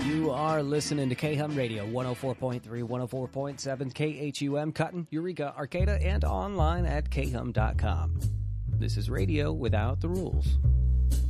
You are listening to KHUM Radio, 104.3, 104.7, KHUM, Cotton, Eureka, Arcata, and online at khum.com. This is radio without the rules.